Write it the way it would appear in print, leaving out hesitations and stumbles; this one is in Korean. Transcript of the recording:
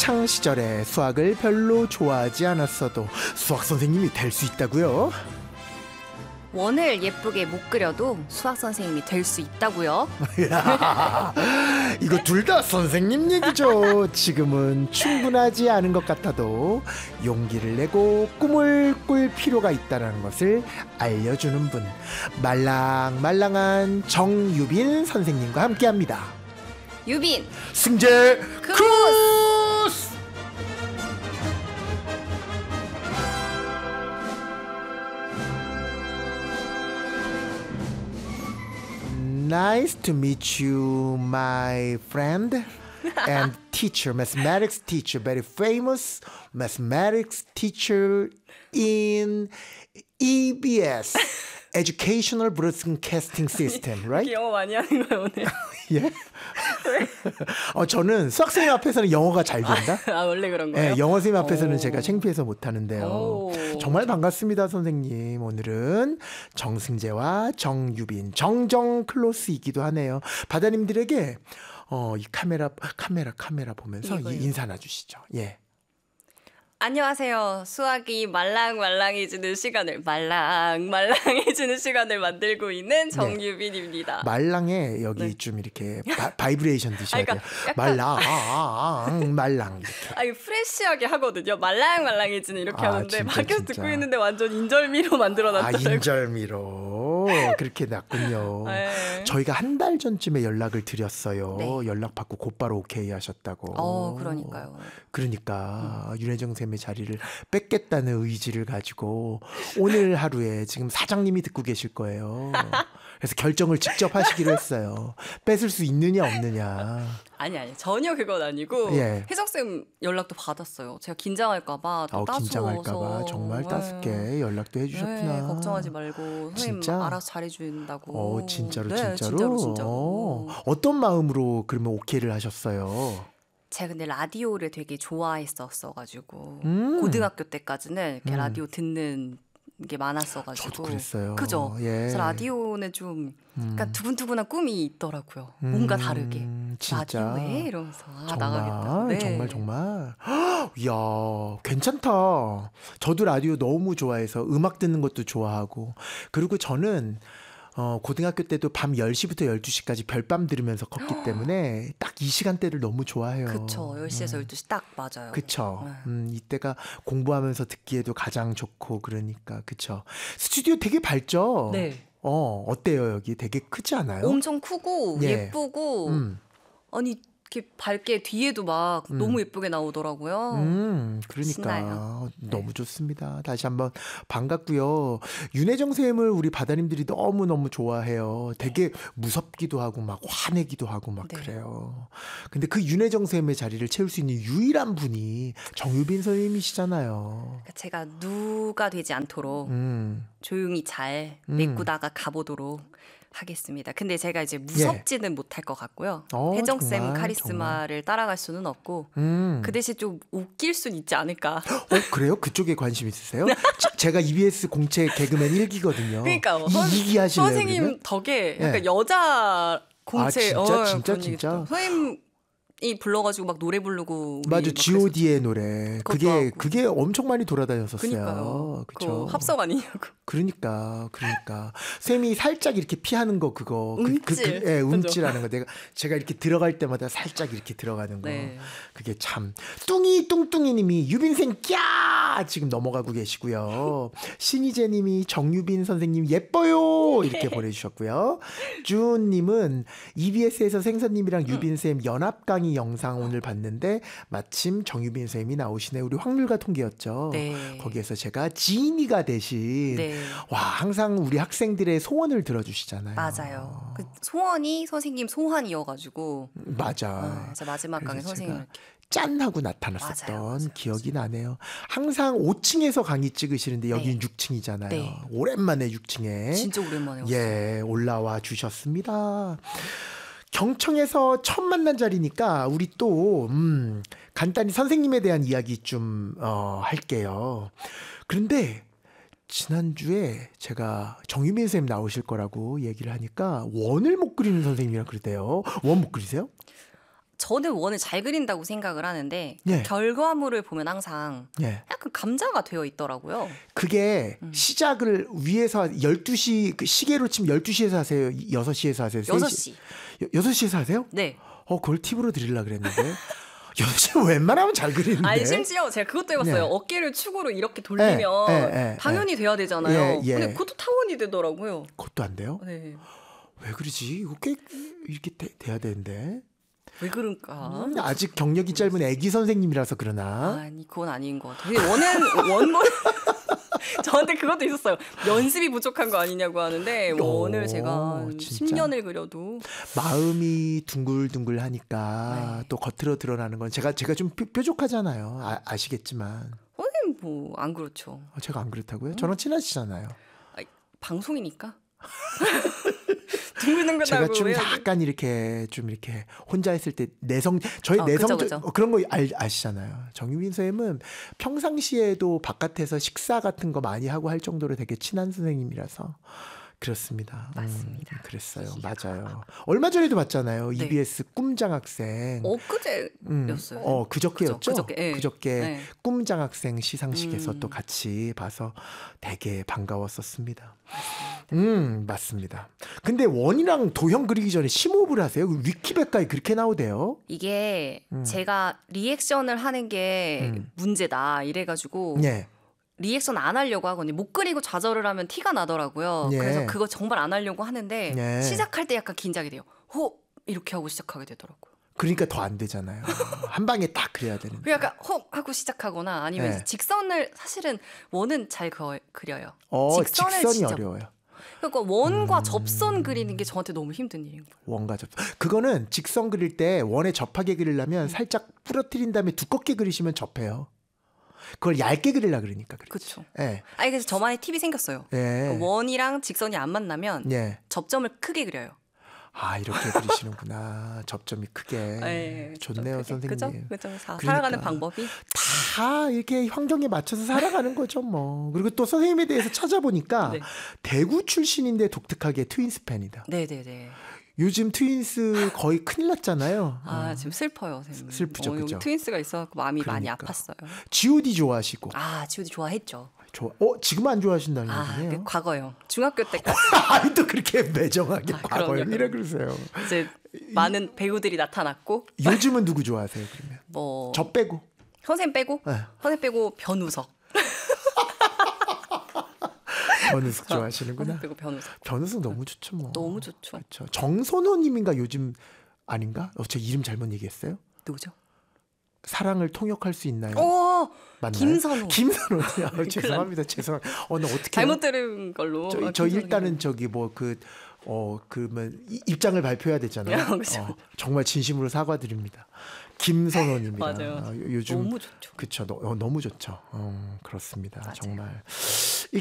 학창 시절에 수학을 별로 좋아하지 않았어도 수학 선생님이 될 수 있다고요? 원을 예쁘게 못 그려도 수학 선생님이 될 수 있다고요? 이거 둘 다 선생님 얘기죠. 지금은 충분하지 않은 것 같아도 용기를 내고 꿈을 꿀 필요가 있다는 것을 알려주는 분, 말랑말랑한 정유빈 선생님과 함께합니다. 유빈 승재 크루스! Nice to meet you, my friend and teacher, mathematics teacher, very famous mathematics teacher in EBS, Educational Broadcasting System, right? 영어 많이 하는 거예요 오늘. 예? 저는 수학생님 앞에서는 영어가 잘 된다. 아 원래 그런 거예요? 네, 영어 선생님 앞에서는 제가 창피해서 못하는데요. 정말 반갑습니다, 선생님. 오늘은 정승재와 정유빈, 정정 클로스이기도 하네요. 바다님들에게 이 카메라 보면서 이 인사 놔주시죠. 예. 안녕하세요. 수학이 말랑말랑해지는 시간을 말랑말랑해지는 시간을 만들고 있는 정유빈입니다. 말랑에 여기 좀 이렇게 바이브레이션 드셔야 돼요. 말랑 이렇게. 아니 프레시하게 하거든요. 말랑말랑해지는 이렇게 하는데 진짜, 밖에서 진짜. 듣고 있는데 완전 인절미로 만들어놨더라고요. 인절미로 그렇게 났군요. 네. 저희가 한 달 전쯤에 연락을 드렸어요. 네. 연락 받고 곧바로 오케이 하셨다고. 그러니까요. 그러니까 윤혜정 쌤의 자리를 뺏겠다는 의지를 가지고 오늘 하루에 지금 사장님이 듣고 계실 거예요. 그래서 결정을 직접 하시기로 했어요. 뺏을 수 있느냐 없느냐. 아니 전혀 그건 아니고 예. 혜정쌤 연락도 받았어요. 제가 긴장할까봐 또 따스워서. 긴장할까봐 정말 따숩게 연락도 해주셨구나. 네, 걱정하지 말고 선생님 진짜? 알아서 잘해준다고. 진짜로? 네, 진짜로. 어떤 마음으로 그러면 오케이를 하셨어요? 제가 근데 라디오를 되게 좋아했었어가지고 고등학교 때까지는 이렇게 라디오 듣는 게 많았어가지고. 저도 그랬어요. 그죠? 예. 그래서 라디오는 좀 그러니까 두근두근한 꿈이 있더라고요. 뭔가 다르게. 진짜? 라디오에 이러면서 정말, 나가겠다. 네. 정말. 이야, 괜찮다. 저도 라디오 너무 좋아해서 음악 듣는 것도 좋아하고. 그리고 저는 고등학교 때도 밤 10시부터 12시까지 별밤 들으면서 컸기 때문에 딱 이 시간대를 너무 좋아해요. 그쵸. 10시에서 12시 딱 맞아요. 그쵸. 이때가 공부하면서 듣기에도 가장 좋고 그러니까. 그쵸. 스튜디오 되게 밝죠? 네. 어때요, 여기? 되게 크지 않아요? 엄청 크고 예. 예쁘고 아니 이렇게 밝게 뒤에도 막 너무 예쁘게 나오더라고요. 그러니까 신나요. 너무 좋습니다. 다시 한번 반갑고요. 윤혜정 쌤을 우리 바다님들이 너무너무 좋아해요. 되게 무섭기도 하고 막 화내기도 하고 막 네. 그래요. 근데 그 윤혜정 쌤의 자리를 채울 수 있는 유일한 분이 정유빈 선생님이시잖아요. 제가 누가 되지 않도록 조용히 잘 메꾸다가 가보도록 하겠습니다. 근데 제가 이제 무섭지는 못할 것 같고요. 혜정쌤 정말, 카리스마를 따라갈 수는 없고 그 대신 좀 웃길 수는 있지 않을까. 그래요? 그쪽에 관심 있으세요? 제가 EBS 공채 개그맨 1기거든요. 그러니까요. 2기 하실래요? 선생님 그러면? 덕에 약간 여자 공채 진짜? 선생님이 불러가지고 막 노래 부르고 맞아, G.O.D의 노래. 그게 엄청 많이 돌아다녔었어요. 그러니까요. 그쵸? 그 합성 아니냐고. 그러니까 쌤이 살짝 이렇게 피하는 거 그거 움찔. 움찔하는 거 제가 이렇게 들어갈 때마다 살짝 이렇게 들어가는 거. 네. 그게 참 뚱이님이 유빈생 꺄 지금 넘어가고 계시고요. 신희재님이 정유빈 선생님 예뻐요 이렇게 보내주셨고요. 주은님은 EBS에서 생선님이랑 유빈쌤 연합 강의 영상 오늘 봤는데 마침 정유빈 쌤이 나오시네. 우리 확률과 통계였죠. 네. 거기에서 제가 지인이가 대신 네. 와 항상 우리 학생들의 소원을 들어주시잖아요. 맞아요. 그 소원이 선생님 소환이어가지고. 맞아. 그래서 마지막 강의 선생님 이렇게. 짠 하고 나타났었던 맞아요. 기억이 나네요. 항상 5층에서 강의 찍으시는데 여기는 네. 6층이잖아요. 네. 오랜만에 6층에 진짜 오랜만에 왔어요. 예, 올라와 주셨습니다. 경청에서 처음 만난 자리니까 우리 또 간단히 선생님에 대한 이야기 좀 할게요. 그런데 지난주에 제가 정유빈 선생님 나오실 거라고 얘기를 하니까 원을 못 그리는 선생님이라 그러대요. 원 못 그리세요? 저는 원을 잘 그린다고 생각을 하는데 예. 결과물을 보면 항상 예. 약간 감자가 되어 있더라고요. 그게 시작을 위에서 12시 그 시계로 치면 12시에서 하세요? 6시에서 하세요? 6시. 6시에서 하세요? 네. 그걸 팁으로 드리려고 그랬는데 6시 웬만하면 잘 그리는데. 아니 심지어 제가 그것도 해봤어요. 네. 어깨를 축으로 이렇게 돌리면 당연히 돼야 되잖아요. 근데 그것도 타원이 되더라고요. 그것도 안 돼요? 네. 왜 그러지? 이거 꽤 이렇게 돼야 되는데. 왜 그런가? 아직 경력이 짧은 애기 선생님이라서 그러나. 아니 그건 아닌 것 같아요. 근데 원본 저한테 그것도 있었어요. 연습이 부족한 거 아니냐고 하는데 원을 제가 진짜. 10년을 그려도 마음이 둥글둥글 하니까 또 겉으로 드러나는 건 제가 좀 뾰족하잖아요. 아시겠지만. 선생님 뭐 안 그렇죠. 제가 안 그렇다고요? 저랑 친하시잖아요. 방송이니까. 둥글둥글하고 제가 좀 약간 이렇게 혼자 있을 때 저희 내성적 그죠. 그런 거 아시잖아요. 정유빈 선생님은 평상시에도 바깥에서 식사 같은 거 많이 하고 할 정도로 되게 친한 선생님이라서 그렇습니다. 맞습니다. 그랬어요. 맞아요. 얼마 전에도 봤잖아요. 네. EBS 꿈장학생. 엊그제였어요. 그저께였죠. 그저께 네. 꿈장학생 시상식에서 또 같이 봐서 되게 반가웠었습니다. 맞습니다. 근데 원이랑 도형 그리기 전에 심호흡을 하세요? 위키백과에 그렇게 나오대요. 이게 제가 리액션을 하는 게 문제다 이래가지고 예. 리액션 안 하려고 하거든요. 못 그리고 좌절을 하면 티가 나더라고요. 예. 그래서 그거 정말 안 하려고 하는데 예. 시작할 때 약간 긴장이 돼요. 호 이렇게 하고 시작하게 되더라고요. 그러니까 더 안 되잖아요. 한 방에 딱 그려야 되는데. 그 약간 호 하고 시작하거나 아니면 예. 직선을 사실은 원은 잘 그려요. 직선이 진짜 어려워요. 그러니까 원과 접선 그리는 게 저한테 너무 힘든 일인 거예요. 원과 접선. 그거는 직선 그릴 때 원에 접하게 그리려면 살짝 부러뜨린 다음에 두껍게 그리시면 접해요. 그걸 얇게 그리려 그러니까 그렇죠. 예. 아니 그래서 저만의 팁이 생겼어요. 예. 원이랑 직선이 안 만나면 예. 접점을 크게 그려요. 이렇게 그리시는구나. 접점이 크게. 네, 좋네요, 선생님. 그죠? 그러니까 살아가는 방법이 다 이렇게 환경에 맞춰서 살아가는 거죠, 뭐. 그리고 또 선생님에 대해서 찾아보니까 네. 대구 출신인데 독특하게 트윈스 팬이다. 네네네. 요즘 트윈스 거의 큰일 났잖아요. 지금 슬퍼요, 선생님. 슬프죠, 그죠? 여기 트윈스가 있어서 마음이 많이 그러니까. 아팠어요. G.O.D 좋아하시고. G.O.D 좋아했죠. 지금 안 좋아하신다는 얘기네요. 과거요. 중학교 때까지. 아니 또 그렇게 매정하게 과거형이라 그러세요. 이제 많은 배우들이 나타났고. 요즘은 누구 좋아하세요, 그러면? 저 빼고. 선생님 빼고? 네. 선생님 빼고 변우석. 변우석 좋아하시는구나. 선생님 빼고 변우석. 변우석 너무 좋죠, 뭐. 너무 좋죠. 그렇죠. 정선호님인가 요즘 아닌가? 저 이름 잘못 얘기했어요? 누구죠? 사랑을 통역할 수 있나요? 맞나요? 김선호. 김선호요. 죄송합니다. 죄송합니다. 나 어떻게 잘못 들은 걸로. 저 일단은 그러면 입장을 발표해야 되잖아요. 그렇죠. 정말 진심으로 사과드립니다. 김선호입니다. 맞아요. 요즘 너무 좋죠. 그렇죠. 너무 좋죠. 그렇습니다. 맞아요. 정말.